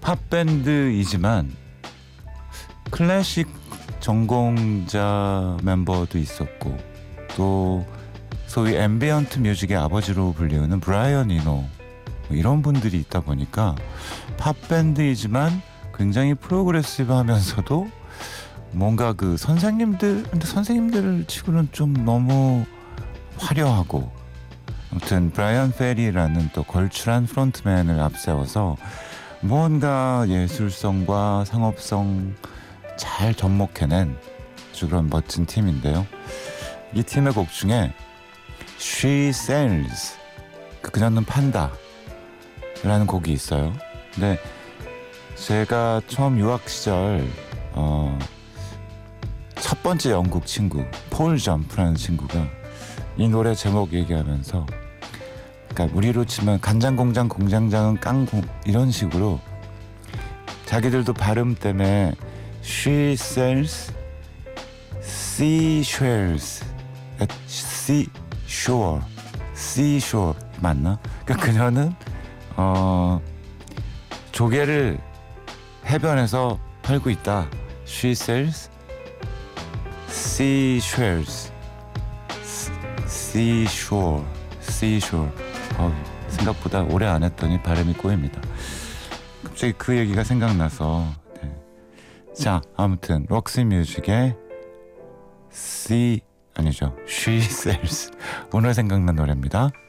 팝밴드이지만 클래식 전공자 멤버도 있었고 또 소위 앰비언트 뮤직의 아버지로 불리우는 브라이언 이노 뭐 이런 분들이 있다 보니까 팝밴드이지만 굉장히 프로그레시브하면서도 뭔가 그 선생님들 치고는 좀 너무 화려하고, 아무튼 브라이언 페리라는 또 걸출한 프론트맨을 앞세워서 무언가 예술성과 상업성 잘 접목해낸 아주 그런 멋진 팀인데요. 이 팀의 곡 중에 She Sells, 그녀는 판다 라는 곡이 있어요. 근데 제가 처음 유학 시절 첫 번째 영국 친구 폴 점프라는 친구가 이 노래 제목 얘기하면서, 그러니까 우리로 치면 간장공장 공장장은 깡공 이런 식으로 자기들도 발음 때문에 She sells seashells at seashore 맞나? 그러니까 그녀는 조개를 해변에서 팔고 있다. She sells seashells seashore. 생각보다 오래 안 했더니 발음이 꼬입니다. 갑자기 그 얘기가 생각나서. 네. 자, 아무튼 록시 뮤직의 She sells 오늘 생각난 노래입니다.